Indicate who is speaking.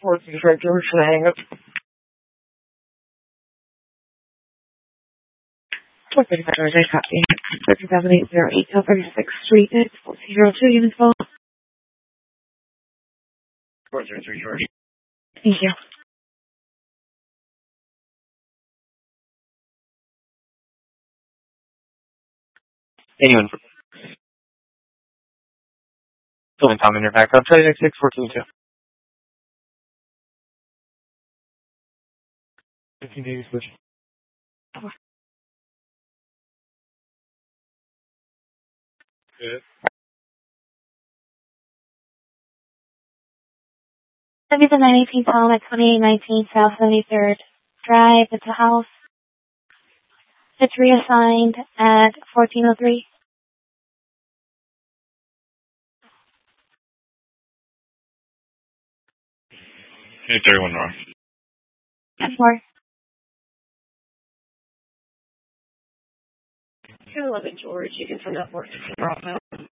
Speaker 1: 434 George for the hang up. 435 George, I copy. 13,808 South 36th Street, it's 1402 units full. 433 George. Thank you.
Speaker 2: Anyone? Still in Tom in your back. I'll tell you next 614 15 days switch. Good.
Speaker 3: 918 Tom at 2819 South 73rd Drive. It's a house. It's reassigned at 1403.
Speaker 2: 31 North.
Speaker 3: 4.
Speaker 1: 211 George, you can send that 416 Rockville.